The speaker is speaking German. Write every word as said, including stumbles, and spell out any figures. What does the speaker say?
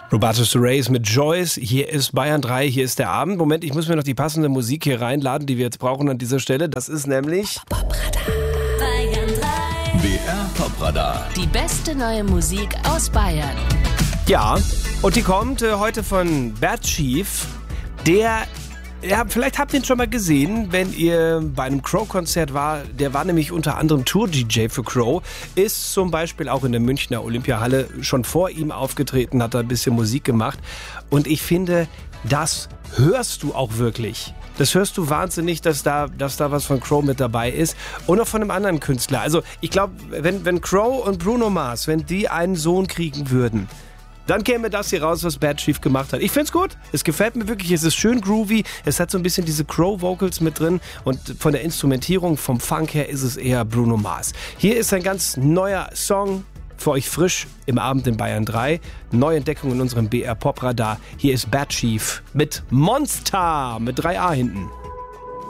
Roberto Surace mit Joyce. Hier ist Bayern drei, hier ist der Abend. Moment, ich muss mir noch die passende Musik hier reinladen, die wir jetzt brauchen an dieser Stelle. Das ist nämlich Bayern drei. B R Popradar. Die beste neue Musik aus Bayern. Ja, und die kommt äh, heute von Bad Chief. Der, ja, vielleicht habt ihr ihn schon mal gesehen, wenn ihr bei einem Crow-Konzert war. Der war nämlich unter anderem Tour-D J für Crow. Ist zum Beispiel auch in der Münchner Olympiahalle schon vor ihm aufgetreten, hat da ein bisschen Musik gemacht. Und ich finde, das hörst du auch wirklich. Das hörst du wahnsinnig, dass da, dass da was von Crow mit dabei ist. Und auch von einem anderen Künstler. Also ich glaube, wenn, wenn Crow und Bruno Mars, wenn die einen Sohn kriegen würden, dann käme das hier raus, was Bad Chief gemacht hat. Ich find's gut. Es gefällt mir wirklich. Es ist schön groovy. Es hat so ein bisschen diese Crow-Vocals mit drin. Und von der Instrumentierung, vom Funk her, ist es eher Bruno Mars. Hier ist ein ganz neuer Song für euch frisch im Abend in Bayern drei. Neuentdeckung in unserem B R Popradar. Hier ist Bad Chief mit Monster mit drei A hinten.